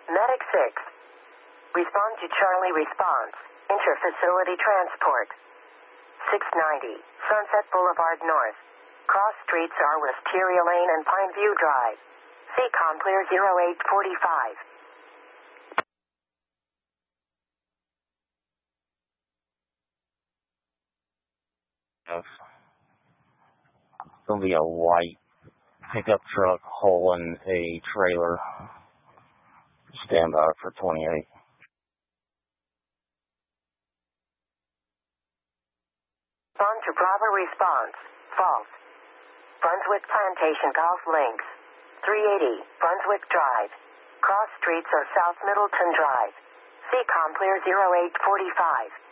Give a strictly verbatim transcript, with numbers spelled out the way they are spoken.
Medic six. Respond to Charlie response. Inter-facility transport. six ninety. Sunset Boulevard North. Cross streets are Wisteria Lane and Pineview Drive. C COM clear zero eight forty-five. It's gonna be a white pickup truck hauling a trailer. Stand by for twenty-eight. On to Bravo response. False. Brunswick Plantation Golf Links. three eighty. Brunswick Drive. Cross streets are South Middleton Drive. C COM clear zero eight forty-five.